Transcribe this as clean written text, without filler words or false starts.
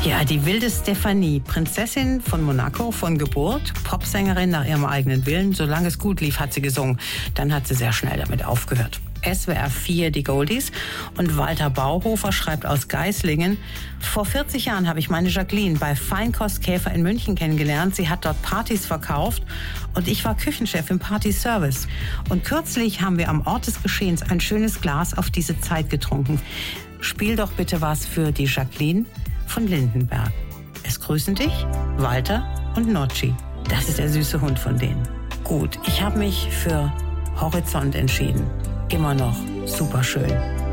Ja, die wilde Stefanie, Prinzessin von Monaco von Geburt, Popsängerin nach ihrem eigenen Willen. Solange es gut lief, hat sie gesungen. Dann hat sie sehr schnell damit aufgehört. SWR 4, die Goldies. Und Walter Bauhofer schreibt aus Geislingen: Vor 40 Jahren habe ich meine Jacqueline bei Feinkost Käfer in München kennengelernt. Sie hat dort Partys verkauft und ich war Küchenchef im Partyservice. Und kürzlich haben wir am Ort des Geschehens ein schönes Glas auf diese Zeit getrunken. Spiel doch bitte was für die Jacqueline von Lindenberg. Es grüßen dich Walter und Nocci. Das ist der süße Hund von denen. Gut, ich habe mich für Horizont entschieden. Immer noch super schön.